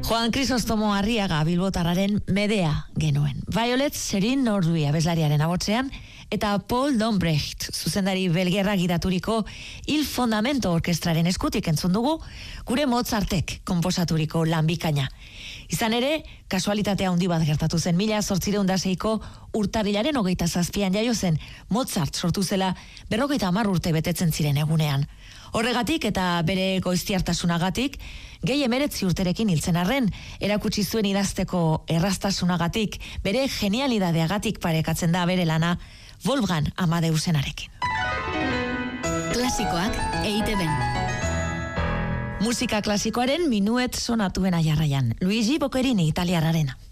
Juan Crisostomo Arriaga bilbotarraren Medea genuen. Violet Serin Nordui abeslariaren abotzean, eta Paul Dombrecht, zuzendari belgerra gidaturiko Il Fondamento orkestraren eskutik entzun dugu, gure Mozartek konposaturiko lan bikaina. Izan ere, kasualitatea handi bat gertatu zen 1806ko urtarrilaren 27an jaio zen Mozart sortu zela 50 urte betetzen ziren egunean. Horregatik eta bere goiztiartasunagatik, gehi 19 urterekin hiltzen arren, erakutsi zuen idazteko erraztasunagatik, bere genialidadeagatik parekatzen da bere lana Wolfgang Amadeusenarekin. Klasikoak EITB. Musika klasikoaren minuet sonatuena jarraian. Luigi Boccherini italiararena.